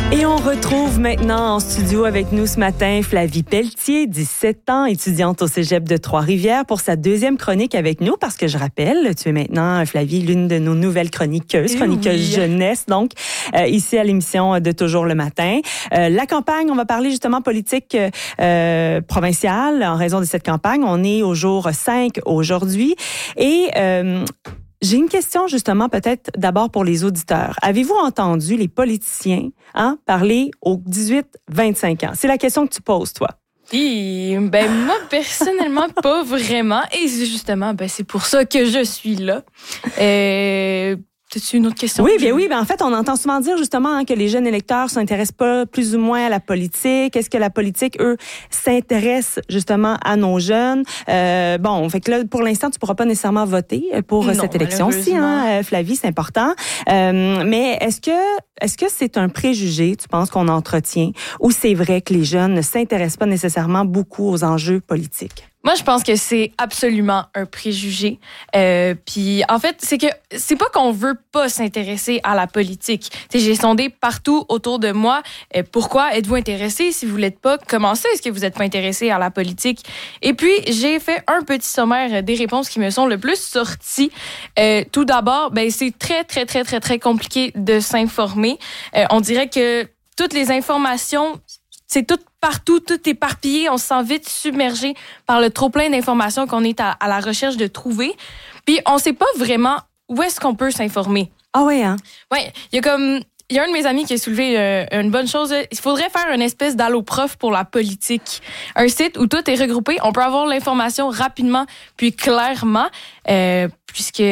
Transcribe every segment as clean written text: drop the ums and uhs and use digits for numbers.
Et on retrouve maintenant en studio avec nous ce matin Flavie Pelletier, 17 ans, étudiante au Cégep de Trois-Rivières, pour sa deuxième chronique avec nous, parce que je rappelle, tu es maintenant, Flavie, l'une de nos nouvelles chroniqueuses jeunesse, donc, ici à l'émission de Toujours le matin. La campagne, on va parler justement politique provinciale en raison de cette campagne. On est au jour 5 aujourd'hui et... j'ai une question justement peut-être d'abord pour les auditeurs. Avez-vous entendu les politiciens parler aux 18-25 ans? C'est la question que tu poses, toi. Moi, personnellement, pas vraiment. Et justement, c'est pour ça que je suis là. As-tu une autre question? Oui. En fait, on entend souvent dire justement que les jeunes électeurs s'intéressent pas plus ou moins à la politique. Est-ce que la politique, eux, s'intéresse justement à nos jeunes? Fait que là, pour l'instant, tu pourras pas nécessairement voter pour cette élection-ci, Flavie, c'est important. Mais est-ce que c'est un préjugé, tu penses, qu'on entretient, ou c'est vrai que les jeunes ne s'intéressent pas nécessairement beaucoup aux enjeux politiques? Moi, je pense que c'est absolument un préjugé. Puis, en fait, c'est pas qu'on veut pas s'intéresser à la politique. J'ai sondé partout autour de moi. Pourquoi êtes-vous intéressé? Si vous l'êtes pas, comment ça est-ce que vous êtes pas intéressé à la politique? Et puis, j'ai fait un petit sommaire des réponses qui me sont le plus sorties. Tout d'abord, c'est très, très, très, très, très compliqué de s'informer. On dirait que toutes les informations, c'est tout partout, tout éparpillé. On se sent vite submergé par le trop-plein d'informations qu'on est à la recherche de trouver. Puis, on sait pas vraiment où est-ce qu'on peut s'informer. Ah oui, hein? Oui, il y a un de mes amis qui a soulevé une bonne chose. Il faudrait faire une espèce d'alloprof pour la politique. Un site où tout est regroupé. On peut avoir l'information rapidement puis clairement, puisque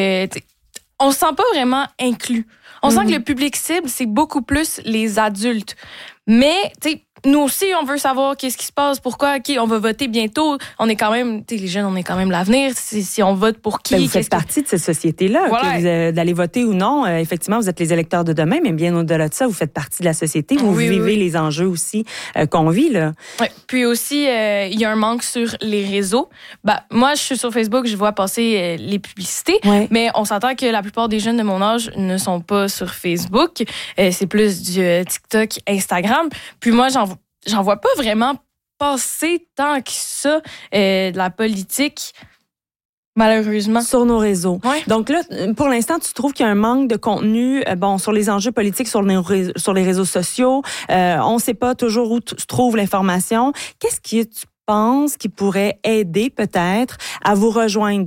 on se sent pas vraiment inclus. On sent que le public cible, c'est beaucoup plus les adultes. Mais, nous aussi, on veut savoir qu'est-ce qui se passe, pourquoi, on va voter bientôt. On est quand même, les jeunes, on est quand même l'avenir. Si on vote pour qui? Vous faites partie de cette société-là. Voilà. Que d'aller voter ou non, effectivement, vous êtes les électeurs de demain, mais bien au-delà de ça, vous faites partie de la société. Vous vivez les enjeux aussi qu'on vit, là. Ouais. Puis aussi, il y a un manque sur les réseaux. Moi, je suis sur Facebook, je vois passer les publicités, mais on s'entend que la plupart des jeunes de mon âge ne sont pas sur Facebook. C'est plus du TikTok, Instagram. Puis moi, j'en vois pas vraiment passer tant que ça de la politique, malheureusement. Sur nos réseaux. Ouais. Donc là, pour l'instant, tu trouves qu'il y a un manque de contenu sur les enjeux politiques sur les réseaux sociaux. On sait pas toujours où se trouve l'information. Qu'est-ce que tu penses qui pourrait aider peut-être à vous rejoindre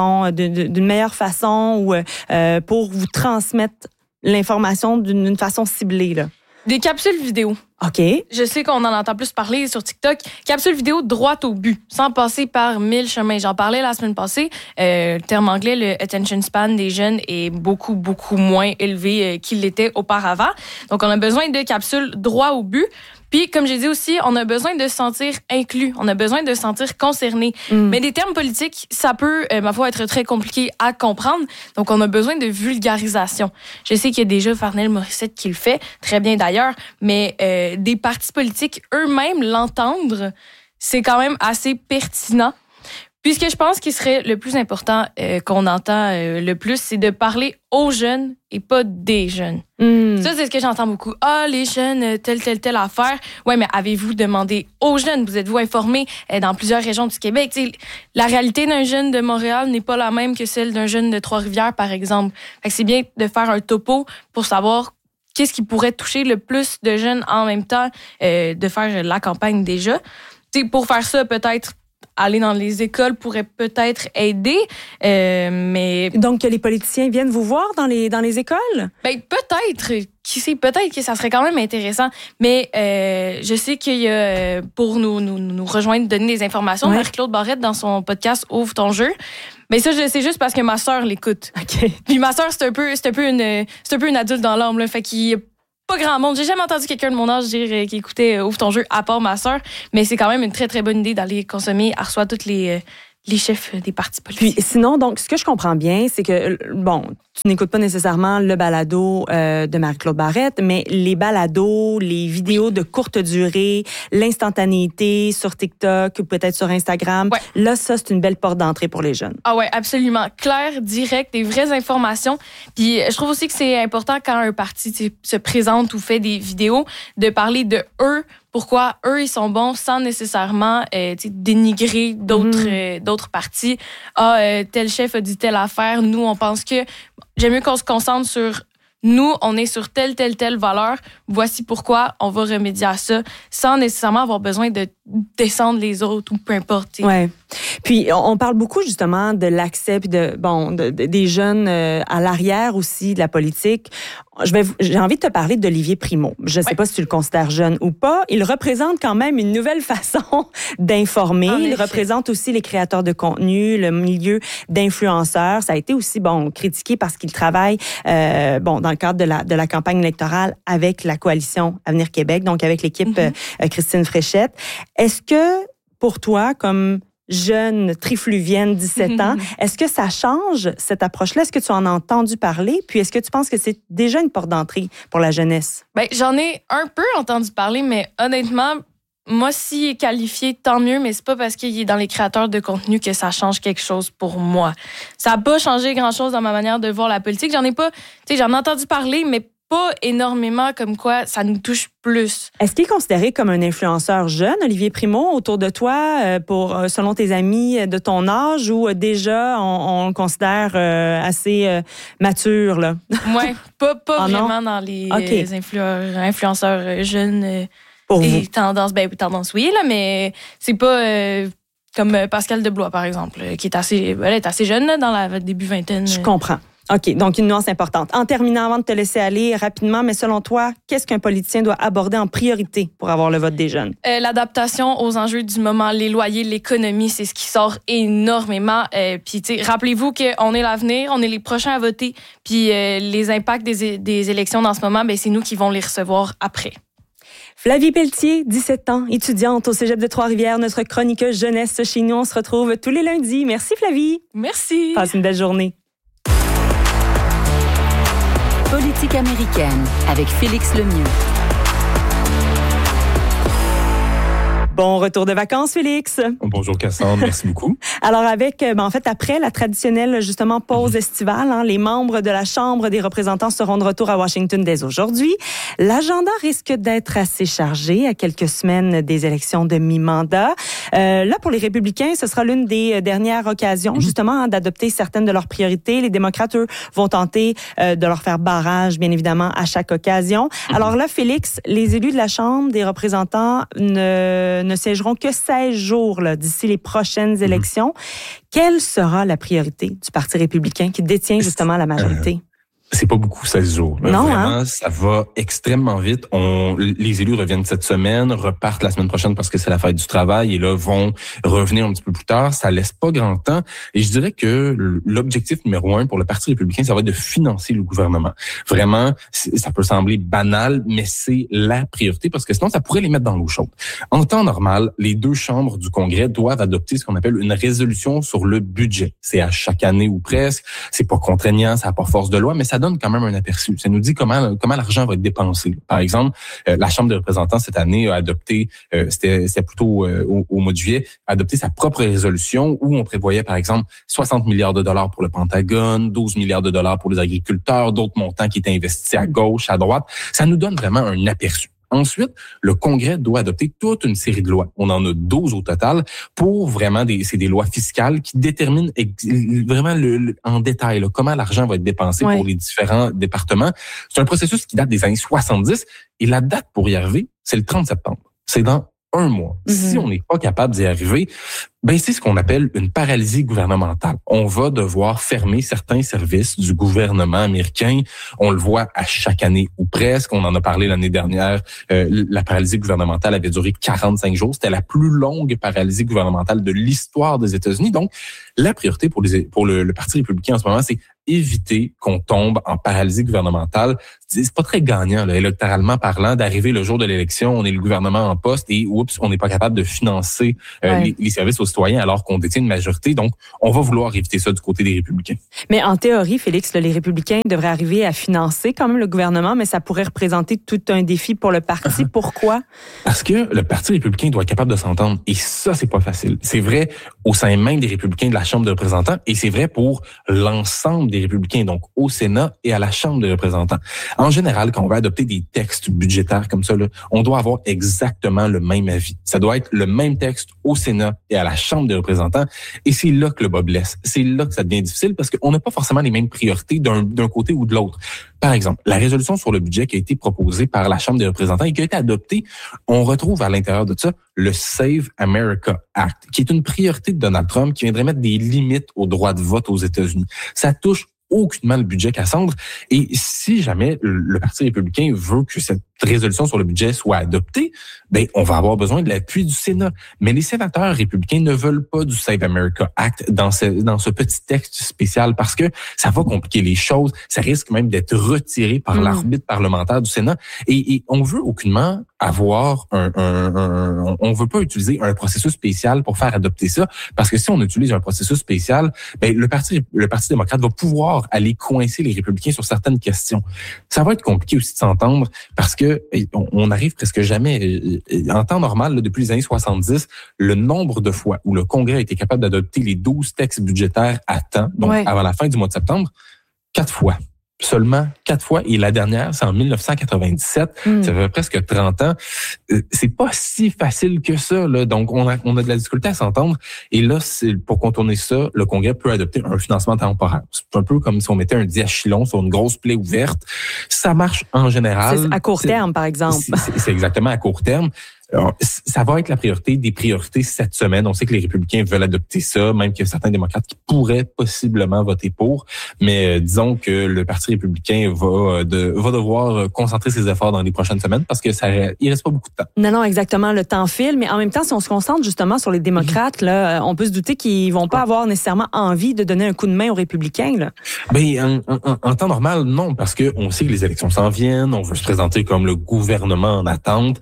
d'une meilleure façon ou pour vous transmettre l'information d'une façon ciblée, là? Des capsules vidéo. OK. Je sais qu'on en entend plus parler sur TikTok. Capsule vidéo droit au but, sans passer par 1000 chemins. J'en parlais la semaine passée. Le terme anglais, le attention span des jeunes est beaucoup, beaucoup moins élevé qu'il l'était auparavant. Donc, on a besoin de capsules droit au but. Puis, comme j'ai dit aussi, on a besoin de se sentir inclus. On a besoin de se sentir concerné. Mais des termes politiques, ça peut, ma foi, être très compliqué à comprendre. Donc, on a besoin de vulgarisation. Je sais qu'il y a déjà Farnell Morissette qui le fait, très bien d'ailleurs, mais des partis politiques eux-mêmes l'entendre, c'est quand même assez pertinent. Puis ce que je pense qui serait le plus important qu'on entend le plus, c'est de parler aux jeunes et pas des jeunes. Ça, c'est ce que j'entends beaucoup. Les jeunes, telle affaire. Ouais, mais avez-vous demandé aux jeunes? Vous êtes-vous informés dans plusieurs régions du Québec? T'sais, la réalité d'un jeune de Montréal n'est pas la même que celle d'un jeune de Trois-Rivières, par exemple. Fait que c'est bien de faire un topo pour savoir qu'est-ce qui pourrait toucher le plus de jeunes en même temps, de faire la campagne déjà. T'sais, pour faire ça, peut-être aller dans les écoles pourrait peut-être aider, mais... Donc, que les politiciens viennent vous voir dans les écoles? Peut-être. Qui sait, peut-être que ça serait quand même intéressant. Mais je sais qu'il y a, pour nous rejoindre, donner des informations, Marie-Claude Barrette, dans son podcast « Ouvre ton jeu ». Mais ça, je le sais juste parce que ma sœur l'écoute. OK. Puis ma sœur, c'est un peu une adulte dans l'âme, là. Fait qu'il y a pas grand monde. J'ai jamais entendu quelqu'un de mon âge dire qu'il écoutait Ouvre ton jeu, à part ma sœur. Mais c'est quand même une très, très bonne idée d'aller consommer. Elle reçoit toutes les les chefs des partis politiques. Puis sinon, donc, ce que je comprends bien, c'est que, bon, tu n'écoutes pas nécessairement le balado de Marie-Claude Barrette, mais les balados, les vidéos de courte durée, l'instantanéité sur TikTok ou peut-être sur Instagram, là, ça, c'est une belle porte d'entrée pour les jeunes. Ah ouais, absolument. Clair, direct, des vraies informations. Puis je trouve aussi que c'est important quand un parti se présente ou fait des vidéos, de parler de eux, pourquoi eux, ils sont bons sans nécessairement dénigrer d'autres partis. Tel chef a dit telle affaire. Nous, on pense que... J'aime mieux qu'on se concentre sur... Nous, on est sur telle valeur. Voici pourquoi on va remédier à ça sans nécessairement avoir besoin de descendre les autres ou peu importe. Ouais. Puis, on parle beaucoup justement de l'accès puis des jeunes à l'arrière aussi de la politique. J'ai envie de te parler d'Olivier Primo. Je ne sais pas si tu le considères jeune ou pas. Il représente quand même une nouvelle façon d'informer. Il représente aussi les créateurs de contenu, le milieu d'influenceurs. Ça a été aussi critiqué parce qu'il travaille dans le cadre de la campagne électorale avec la coalition Avenir Québec, donc avec l'équipe Christine Fréchette. Est-ce que pour toi, comme jeune trifluvienne, 17 ans, est-ce que ça change cette approche-là? Est-ce que tu en as entendu parler? Puis est-ce que tu penses que c'est déjà une porte d'entrée pour la jeunesse? Bien, j'en ai un peu entendu parler, mais honnêtement, moi, s'il est qualifié, tant mieux, mais c'est pas parce qu'il est dans les créateurs de contenu que ça change quelque chose pour moi. Ça n'a pas changé grand-chose dans ma manière de voir la politique. J'en ai entendu parler, mais pas énormément, comme quoi ça nous touche plus. Est-ce qu'il est considéré comme un influenceur jeune, Olivier Primo, autour de toi, selon tes amis de ton âge, ou déjà on le considère assez mature, là? Oui, pas vraiment dans les influenceurs jeunes et tendance oui, là, mais c'est pas... comme Pascal Deblois, par exemple, qui est assez jeune, là, dans la début vingtaine. Je comprends. OK, donc une nuance importante. En terminant, avant de te laisser aller rapidement, mais selon toi, qu'est-ce qu'un politicien doit aborder en priorité pour avoir le vote des jeunes? L'adaptation aux enjeux du moment, les loyers, l'économie, c'est ce qui sort énormément. Puis, rappelez-vous qu'on est l'avenir, on est les prochains à voter, puis les impacts des élections dans ce moment, c'est nous qui vont les recevoir après. Flavie Pelletier, 17 ans, étudiante au Cégep de Trois-Rivières, notre chroniqueuse jeunesse chez nous. On se retrouve tous les lundis. Merci, Flavie. Merci. Passe une belle journée. Politique américaine avec Félix Lemieux. Bon retour de vacances, Félix. Bonjour Cassandre, merci beaucoup. Alors après la traditionnelle justement pause estivale, les membres de la Chambre des représentants seront de retour à Washington dès aujourd'hui. L'agenda risque d'être assez chargé à quelques semaines des élections de mi-mandat. Là, pour les républicains, ce sera l'une des dernières occasions justement d'adopter certaines de leurs priorités. Les démocrates, eux, vont tenter de leur faire barrage, bien évidemment, à chaque occasion. Alors là, Félix, les élus de la Chambre des représentants ne siégeront que 16 jours d'ici les prochaines élections. Quelle sera la priorité du Parti républicain qui détient justement la majorité? C'est pas beaucoup, 16 jours. Non, vraiment, ça va extrêmement vite. Les élus reviennent cette semaine, repartent la semaine prochaine parce que c'est la fête du travail et là, vont revenir un petit peu plus tard. Ça laisse pas grand temps. Et je dirais que l'objectif numéro 1 pour le Parti républicain, ça va être de financer le gouvernement. Vraiment, ça peut sembler banal, mais c'est la priorité parce que sinon, ça pourrait les mettre dans l'eau chaude. En temps normal, les deux chambres du Congrès doivent adopter ce qu'on appelle une résolution sur le budget. C'est à chaque année ou presque. C'est pas contraignant, ça n'a pas force de loi, mais ça donne quand même un aperçu. Ça nous dit comment l'argent va être dépensé. Par exemple, la Chambre des représentants cette année a adopté, c'était plutôt au mois de juillet, a adopté sa propre résolution où on prévoyait par exemple 60 milliards de dollars pour le Pentagone, 12 milliards de dollars pour les agriculteurs, d'autres montants qui étaient investis à gauche, à droite. Ça nous donne vraiment un aperçu. Ensuite, le Congrès doit adopter toute une série de lois. On en a 12 au total pour vraiment c'est des lois fiscales qui déterminent vraiment en détail comment l'argent va être dépensé pour les différents départements. C'est un processus qui date des années 70 et la date pour y arriver, c'est le 30 septembre. C'est dans un mois. Si on n'est pas capable d'y arriver, c'est ce qu'on appelle une paralysie gouvernementale. On va devoir fermer certains services du gouvernement américain. On le voit à chaque année ou presque. On en a parlé l'année dernière. La paralysie gouvernementale avait duré 45 jours. C'était la plus longue paralysie gouvernementale de l'histoire des États-Unis. Donc, la priorité pour le Parti républicain en ce moment, c'est éviter qu'on tombe en paralysie gouvernementale. C'est pas très gagnant, là, électoralement parlant, d'arriver le jour de l'élection, on est le gouvernement en poste et oups, on n'est pas capable de financer les services aux citoyens alors qu'on détient une majorité. Donc, on va vouloir éviter ça du côté des républicains. Mais en théorie, Félix, les républicains devraient arriver à financer quand même le gouvernement, mais ça pourrait représenter tout un défi pour le parti. Pourquoi? Parce que le Parti républicain doit être capable de s'entendre. Et ça, c'est pas facile. C'est vrai au sein même des républicains de la Chambre des représentants et c'est vrai pour l'ensemble des républicains, donc au Sénat et à la Chambre des représentants. En général, quand on va adopter des textes budgétaires comme ça, là, on doit avoir exactement le même avis. Ça doit être le même texte au Sénat et à la Chambre des représentants. Et c'est là que le bas blesse. C'est là que ça devient difficile parce qu'on n'a pas forcément les mêmes priorités d'un côté ou de l'autre. Par exemple, la résolution sur le budget qui a été proposée par la Chambre des représentants et qui a été adoptée, on retrouve à l'intérieur de ça le Save America Act, qui est une priorité de Donald Trump qui viendrait mettre des limites au droit de vote aux États-Unis. Ça touche aucunement le budget Cassandre. Et si jamais le Parti républicain veut que cette résolution sur le budget soit adoptée, ben on va avoir besoin de l'appui du Sénat. Mais les sénateurs républicains ne veulent pas du Save America Act dans ce petit texte spécial parce que ça va compliquer les choses. Ça risque même d'être retiré par l'arbitre parlementaire du Sénat. Et on veut aucunement avoir on veut pas utiliser un processus spécial pour faire adopter ça parce que si on utilise un processus spécial, ben le Parti démocrate va pouvoir aller coincer les républicains sur certaines questions. Ça va être compliqué aussi de s'entendre parce que on arrive presque jamais en temps normal là, depuis les années 70, le nombre de fois où le Congrès a été capable d'adopter les 12 textes budgétaires à temps, donc avant la fin du mois de septembre, 4 fois. Seulement 4 fois. Et la dernière, c'est en 1997. Ça fait presque 30 ans. C'est pas si facile que ça, là. Donc, on a de la difficulté à s'entendre. Et là, pour contourner ça, le Congrès peut adopter un financement temporaire. C'est un peu comme si on mettait un diachylon sur une grosse plaie ouverte. Ça marche en général. C'est à court terme, par exemple. C'est exactement à court terme. Alors, ça va être la priorité des priorités cette semaine. On sait que les républicains veulent adopter ça, même qu'il y a certains démocrates qui pourraient possiblement voter pour. Mais disons que le Parti républicain va devoir concentrer ses efforts dans les prochaines semaines parce que il reste pas beaucoup de temps. Non, exactement. Le temps file. Mais en même temps, si on se concentre justement sur les démocrates, là, on peut se douter qu'ils vont pas avoir nécessairement envie de donner un coup de main aux républicains, là. Ben, en temps normal, non, parce que on sait que les élections s'en viennent. On veut se présenter comme le gouvernement en attente.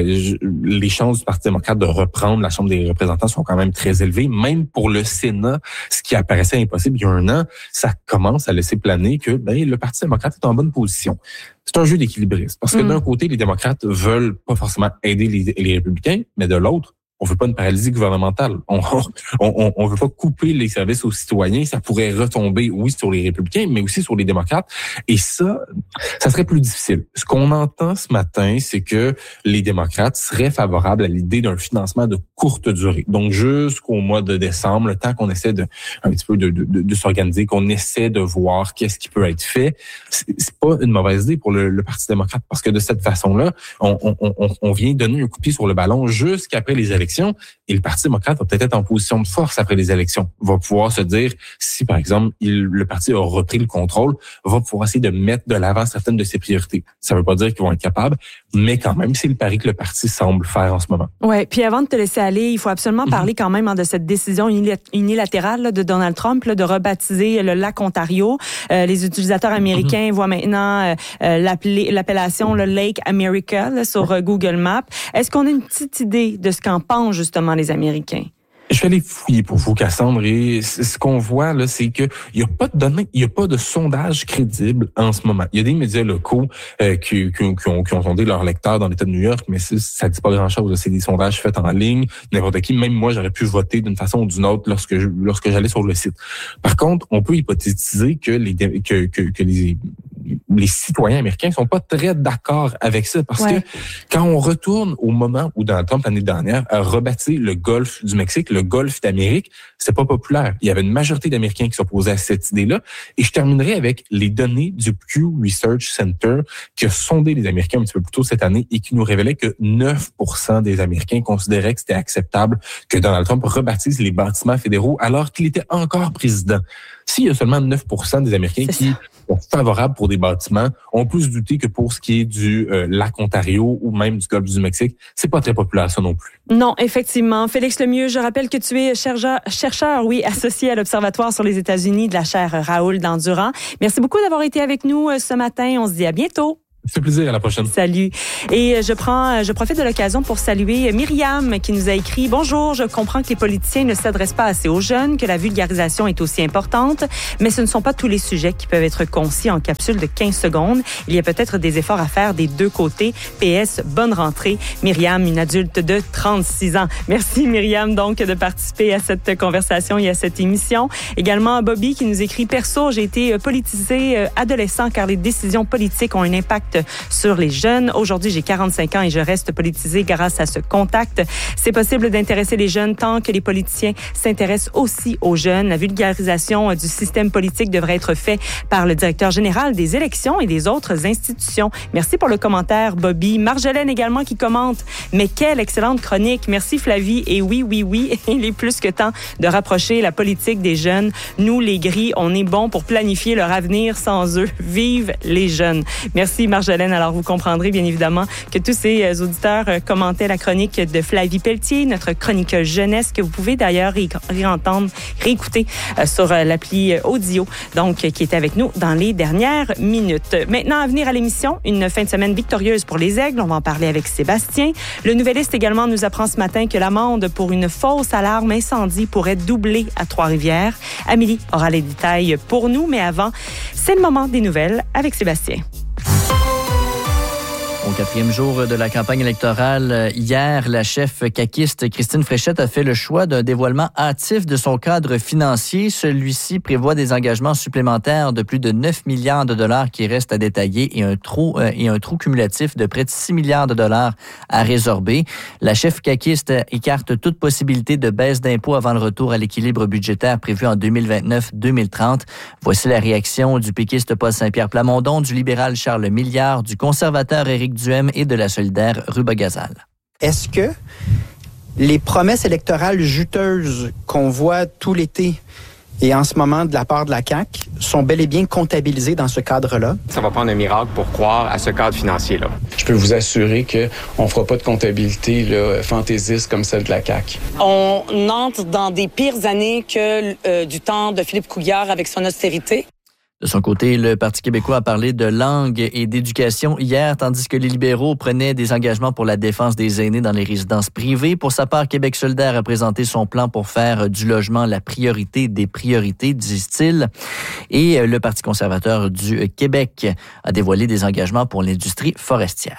Les chances du Parti démocrate de reprendre la Chambre des représentants sont quand même très élevées. Même pour le Sénat, ce qui apparaissait impossible il y a un an, ça commence à laisser planer que le Parti démocrate est en bonne position. C'est un jeu d'équilibriste. Parce que d'un côté, les démocrates veulent pas forcément aider les républicains, mais de l'autre, on veut pas une paralysie gouvernementale. On veut pas couper les services aux citoyens. Ça pourrait retomber, oui, sur les républicains, mais aussi sur les démocrates. Et ça serait plus difficile. Ce qu'on entend ce matin, c'est que les démocrates seraient favorables à l'idée d'un financement de courte durée. Donc, jusqu'au mois de décembre, le temps qu'on essaie un petit peu de s'organiser, qu'on essaie de voir qu'est-ce qui peut être fait. C'est pas une mauvaise idée pour le Parti démocrate parce que de cette façon-là, on vient donner un coup de pied sur le ballon jusqu'après les élections. Et le Parti démocrate va peut-être être en position de force après les élections. Va pouvoir se dire, si par exemple, le parti a repris le contrôle, va pouvoir essayer de mettre de l'avant certaines de ses priorités. Ça ne veut pas dire qu'ils vont être capables, mais quand même, c'est le pari que le parti semble faire en ce moment. Oui, puis avant de te laisser aller, il faut absolument parler quand même de cette décision unilatérale là, de Donald Trump là, de rebaptiser le lac Ontario. Les utilisateurs américains voient maintenant l'appellation le Lake America là, sur Google Maps. Est-ce qu'on a une petite idée de ce qu'en pensent justement les Américains? Je vais aller fouiller pour vous, Cassandre, et ce qu'on voit là, c'est que il y a pas de données, il y a pas de sondage crédible en ce moment. Il y a des médias locaux qui ont sondé leurs lecteurs dans l'État de New York, mais ça dit pas grand-chose. C'est des sondages faits en ligne. N'importe qui, même moi, j'aurais pu voter d'une façon ou d'une autre lorsque j'allais sur le site. Par contre, on peut hypothétiser que les citoyens américains sont pas très d'accord avec ça parce que quand on retourne au moment où Donald Trump l'année dernière a rebaptisé le Golfe du Mexique, le Golfe d'Amérique, c'est pas populaire. Il y avait une majorité d'Américains qui s'opposaient à cette idée-là. Et je terminerai avec les données du Pew Research Center qui a sondé les Américains un petit peu plus tôt cette année et qui nous révélait que 9% des Américains considéraient que c'était acceptable que Donald Trump rebaptise les bâtiments fédéraux alors qu'il était encore président. S'il y a seulement 9% des Américains qui sont favorables pour des bâtiments, on peut se douter que pour ce qui est du lac Ontario ou même du Golfe du Mexique, c'est pas très populaire ça non plus. Non, effectivement. Félix Lemieux, je rappelle que tu es chercheur, associé à l'Observatoire sur les États-Unis de la chaire Raoul Dandurand. Merci beaucoup d'avoir été avec nous ce matin. On se dit à bientôt. Ça fait plaisir, à la prochaine. Salut. Et je profite de l'occasion pour saluer Myriam qui nous a écrit « Bonjour, je comprends que les politiciens ne s'adressent pas assez aux jeunes, que la vulgarisation est aussi importante, mais ce ne sont pas tous les sujets qui peuvent être concis en capsule de 15 secondes. Il y a peut-être des efforts à faire des deux côtés. PS, bonne rentrée. Myriam, une adulte de 36 ans. » Merci Myriam donc de participer à cette conversation et à cette émission. Également Bobby qui nous écrit « Perso, j'ai été politisé adolescent car les décisions politiques ont un impact sur les jeunes. Aujourd'hui, j'ai 45 ans et je reste politisé grâce à ce contact. C'est possible d'intéresser les jeunes tant que les politiciens s'intéressent aussi aux jeunes. La vulgarisation du système politique devrait être faite par le directeur général des élections et des autres institutions. Merci pour le commentaire, Bobby. Marjolaine également qui commente « Mais quelle excellente chronique! Merci Flavie. Et oui, il est plus que temps de rapprocher la politique des jeunes. Nous, les gris, on est bons pour planifier leur avenir sans eux. Vive les jeunes! » Merci Marjolaine. Alors, vous comprendrez bien évidemment que tous ces auditeurs commentaient la chronique de Flavie Pelletier, notre chroniqueuse jeunesse, que vous pouvez d'ailleurs réécouter sur l'appli audio, donc qui était avec nous dans les dernières minutes. Maintenant, à venir à l'émission, une fin de semaine victorieuse pour les Aigles. On va en parler avec Sébastien. Le Nouvelliste également nous apprend ce matin que l'amende pour une fausse alarme incendie pourrait doubler à Trois-Rivières. Amélie aura les détails pour nous, mais avant, c'est le moment des nouvelles avec Sébastien. Au 4e jour de la campagne électorale, hier, la chef caquiste Christine Fréchette a fait le choix d'un dévoilement hâtif de son cadre financier. Celui-ci prévoit des engagements supplémentaires de plus de 9 milliards de dollars qui restent à détailler et un trou cumulatif de près de 6 milliards de dollars à résorber. La chef caquiste écarte toute possibilité de baisse d'impôts avant le retour à l'équilibre budgétaire prévu en 2029-2030. Voici la réaction du péquiste Paul Saint-Pierre Plamondon, du libéral Charles Milliard, du conservateur Éric Duhem et de la solidaire Ruba Gazal. Est-ce que les promesses électorales juteuses qu'on voit tout l'été et en ce moment de la part de la CAQ sont bel et bien comptabilisées dans ce cadre-là? Ça va prendre un miracle pour croire à ce cadre financier-là. Je peux vous assurer qu'on ne fera pas de comptabilité fantaisiste comme celle de la CAQ. On entre dans des pires années que du temps de Philippe Couillard avec son austérité. De son côté, le Parti québécois a parlé de langue et d'éducation hier, tandis que les libéraux prenaient des engagements pour la défense des aînés dans les résidences privées. Pour sa part, Québec solidaire a présenté son plan pour faire du logement la priorité des priorités, disent-ils. Et le Parti conservateur du Québec a dévoilé des engagements pour l'industrie forestière.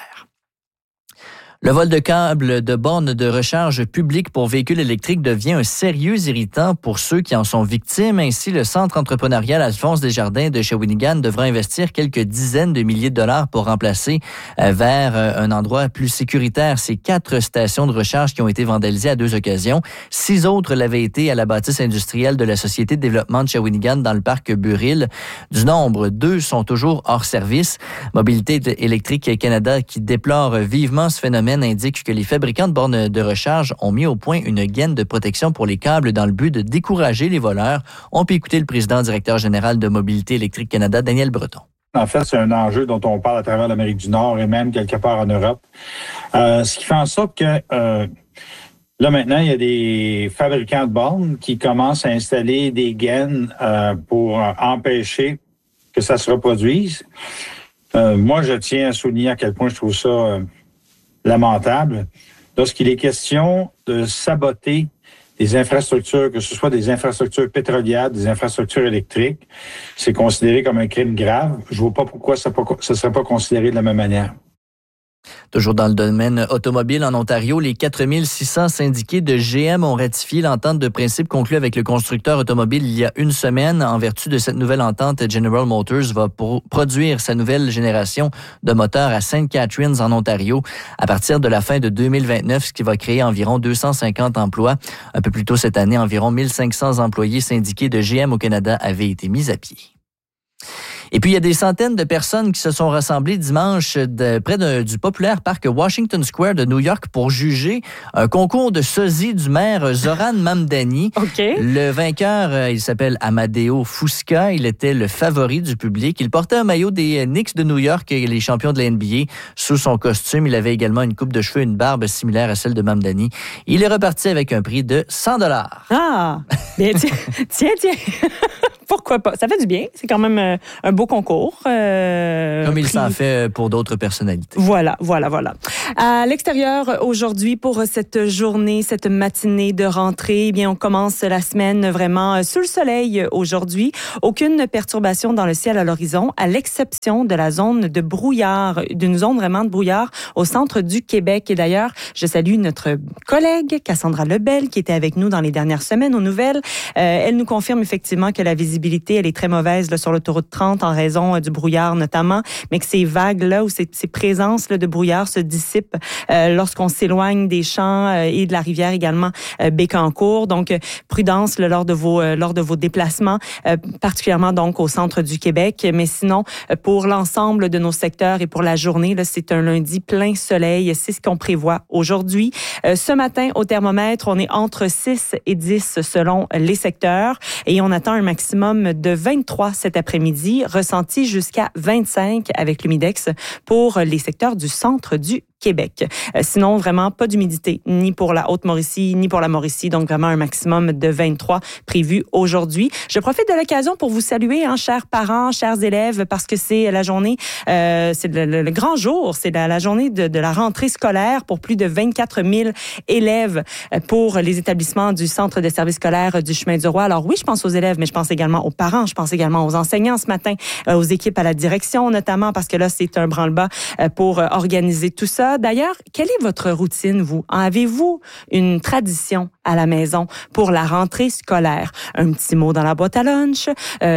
Le vol de câbles de bornes de recharge publiques pour véhicules électriques devient un sérieux irritant pour ceux qui en sont victimes. Ainsi, le centre entrepreneurial Alphonse Desjardins de Shawinigan devra investir quelques dizaines de milliers de dollars pour remplacer vers un endroit plus sécuritaire ces 4 stations de recharge qui ont été vandalisées à 2 occasions. 6 autres l'avaient été à la bâtisse industrielle de la Société de développement de Shawinigan dans le parc Buril. Du nombre, 2 sont toujours hors service. Mobilité électrique Canada, qui déplore vivement ce phénomène, indique que les fabricants de bornes de recharge ont mis au point une gaine de protection pour les câbles dans le but de décourager les voleurs. On peut écouter le président directeur général de Mobilité électrique Canada, Daniel Breton. En fait, c'est un enjeu dont on parle à travers l'Amérique du Nord et même quelque part en Europe. Ce qui fait en sorte que là, maintenant, il y a des fabricants de bornes qui commencent à installer des gaines pour empêcher que ça se reproduise. Moi, je tiens à souligner à quel point je trouve ça lamentable lorsqu'il est question de saboter des infrastructures, que ce soit des infrastructures pétrolières, des infrastructures électriques. C'est considéré comme un crime grave. Je vois pas pourquoi ça ne serait pas considéré de la même manière. Toujours dans le domaine automobile, en Ontario, les 4600 syndiqués de GM ont ratifié l'entente de principe conclue avec le constructeur automobile il y a une semaine. En vertu de cette nouvelle entente, General Motors va produire sa nouvelle génération de moteurs à St. Catharines, en Ontario, à partir de la fin de 2029, ce qui va créer environ 250 emplois. Un peu plus tôt cette année, environ 1500 employés syndiqués de GM au Canada avaient été mis à pied. Et puis, il y a des centaines de personnes qui se sont rassemblées dimanche près du populaire parc Washington Square de New York pour juger un concours de sosie du maire Zoran Mamdani. Okay. Le vainqueur, il s'appelle Amadeo Fusca. Il était le favori du public. Il portait un maillot des Knicks de New York, les champions de la NBA. Sous son costume, il avait également une coupe de cheveux et une barbe similaire à celle de Mamdani. Il est reparti avec un prix de $100. Ah! Bien, tiens. Pourquoi pas? Ça fait du bien. C'est quand même un beau concours. Comme il s'en fait pour d'autres personnalités. Voilà. À l'extérieur, aujourd'hui, pour cette journée, cette matinée de rentrée, eh bien, on commence la semaine vraiment sous le soleil aujourd'hui. Aucune perturbation dans le ciel à l'horizon, à l'exception de la zone de brouillard, d'une zone vraiment de brouillard au centre du Québec. Et d'ailleurs, je salue notre collègue Cassandra Lebel qui était avec nous dans les dernières semaines aux nouvelles. Elle nous confirme effectivement que la visibilité, elle est très mauvaise là, sur l'autoroute 30 en raison du brouillard notamment, mais que ces vagues-là ou ces présences là, de brouillard se dissipent lorsqu'on s'éloigne des champs et de la rivière également Bécancour. Donc, prudence là, lors de vos déplacements, particulièrement donc au centre du Québec. Mais sinon, pour l'ensemble de nos secteurs et pour la journée, là, c'est un lundi plein soleil. C'est ce qu'on prévoit aujourd'hui. Ce matin, au thermomètre, on est entre 6 et 10 selon les secteurs et on attend un maximum de 23 cet après-midi, ressenti jusqu'à 25 avec l'humidex pour les secteurs du centre du Québec. Sinon, vraiment, pas d'humidité, ni pour la Haute-Mauricie, ni pour la Mauricie. Donc, vraiment, un maximum de 23 prévu aujourd'hui. Je profite de l'occasion pour vous saluer, chers parents, chers élèves, parce que c'est la journée, c'est le grand jour, c'est la journée de la rentrée scolaire pour plus de 24 000 élèves pour les établissements du Centre de services scolaires du Chemin du Roi. Alors oui, je pense aux élèves, mais je pense également aux parents, je pense également aux enseignants ce matin, aux équipes à la direction notamment, parce que là, c'est un branle-bas pour organiser tout ça. D'ailleurs, quelle est votre routine, vous? Avez-vous une tradition à la maison pour la rentrée scolaire? Un petit mot dans la boîte à lunch,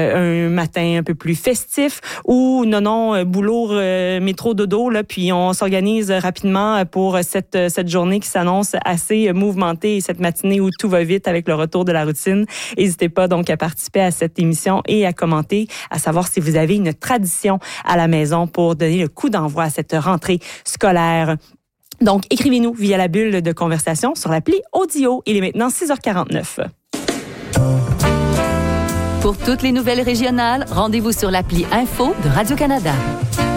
un matin un peu plus festif ou non, boulot, métro, dodo, là, puis on s'organise rapidement pour cette journée qui s'annonce assez mouvementée et cette matinée où tout va vite avec le retour de la routine. N'hésitez pas donc à participer à cette émission et à commenter, à savoir si vous avez une tradition à la maison pour donner le coup d'envoi à cette rentrée scolaire. Donc, écrivez-nous via la bulle de conversation sur l'appli Audio. Il est maintenant 6h49. Pour toutes les nouvelles régionales, rendez-vous sur l'appli Info de Radio-Canada.